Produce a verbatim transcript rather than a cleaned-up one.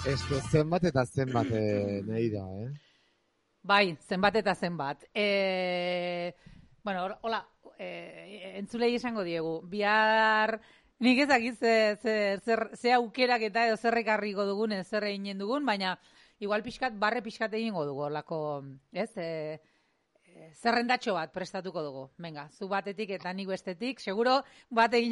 Eske zenbat eta zenbat eh, nahi da, eh? Bai, zenbat eta zenbat. E, bueno, hola, e, entzulei esango diegu. Bihar, nik ezakit ze, ze, zer, ze aukerak eta edo zer ekarriko dugun, edo zer eginen dugun, baina igual pixkat, barre pixkat egingo dugu, lako, ez, e, zerrendatxo bat prestatuko dugu. Venga, zu batetik eta nik bestetik, seguro bat egin